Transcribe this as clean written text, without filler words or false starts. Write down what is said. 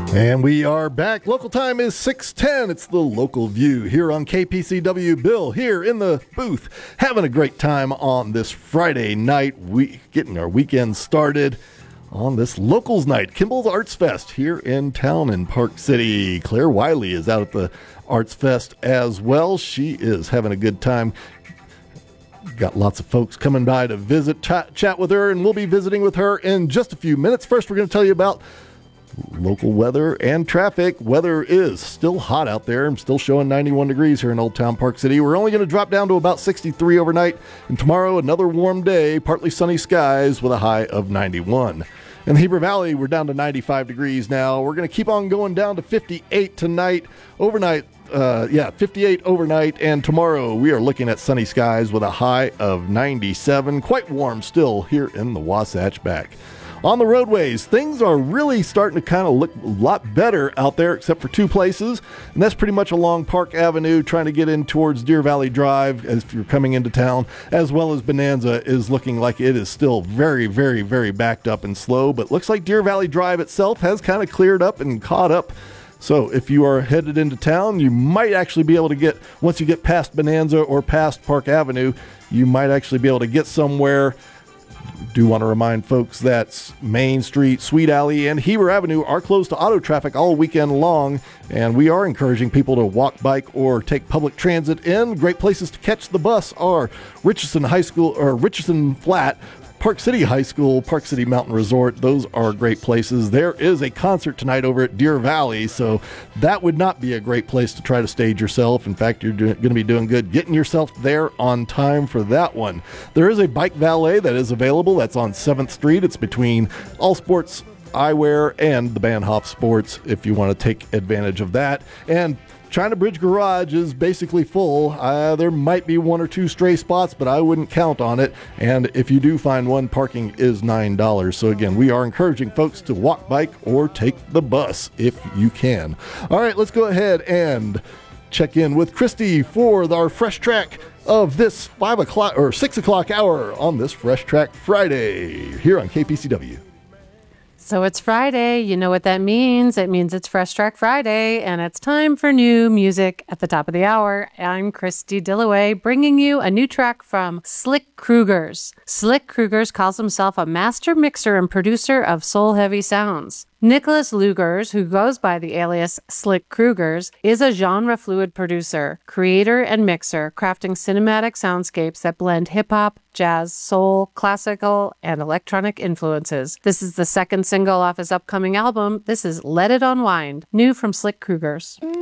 And we are back. Local time is 6:10. It's the Local View here on KPCW. Bill here in the booth, having a great time on this Friday night. We getting our weekend started on this Locals Night, Kimball's Arts Fest here in town in Park City. Claire Wiley is out at the Arts Fest as well. She is having a good time. Got lots of folks coming by to visit, chat with her, and we'll be visiting with her in just a few minutes. First, we're going to tell you about local weather and traffic. Weather is still hot out there. I'm still showing 91 degrees here in Old Town Park City. We're only going to drop down to about 63 overnight. And tomorrow, another warm day, partly sunny skies with a high of 91. In the Heber Valley, we're down to 95 degrees now. We're going to keep on going down to 58 tonight. Overnight, 58 overnight. And tomorrow, we are looking at sunny skies with a high of 97. Quite warm still here in the Wasatch Back. On the roadways, things are really starting to kind of look a lot better out there, except for two places, and that's pretty much along Park Avenue, trying to get in towards Deer Valley Drive as you're coming into town, as well as Bonanza is looking like it is still very, very, very backed up and slow, but looks like Deer Valley Drive itself has kind of cleared up and caught up. So if you are headed into town, you might actually be able to get, once you get past Bonanza or past Park Avenue, you might actually be able to get somewhere. Do want to remind folks that Main Street, Sweet Alley, and Heber Avenue are closed to auto traffic all weekend long, and we are encouraging people to walk, bike, or take public transit in. Great places to catch the bus are Richardson High School or Richardson Flat, Park City High School, Park City Mountain Resort. Those are great places. There is a concert tonight over at Deer Valley, so that would not be a great place to try to stage yourself. In fact, you're going to be doing good getting yourself there on time for that one. There is a bike valet that is available. That's on 7th Street. It's between All Sports Eyewear and the Bahnhof Sports if you want to take advantage of that. And China Bridge Garage is basically full. There might be one or two stray spots, but I wouldn't count on it. And if you do find one, parking is $9. So again, we are encouraging folks to walk, bike, or take the bus if you can. All right, let's go ahead and check in with Christy for our Fresh Track of this 5 o'clock or 6 o'clock hour on this Fresh Track Friday here on KPCW. So it's Friday. You know what that means. It means it's Fresh Track Friday, and it's time for new music at the top of the hour. I'm Christy Dillaway, bringing you a new track from Slick Krugers. Slick Krugers calls himself a master mixer and producer of soul-heavy sounds. Nicholas Lugers, who goes by the alias Slick Krugers, is a genre-fluid producer, creator, and mixer, crafting cinematic soundscapes that blend hip-hop, jazz, soul, classical, and electronic influences. This is the second single off his upcoming album. This is Let It Unwind, new from Slick Krugers.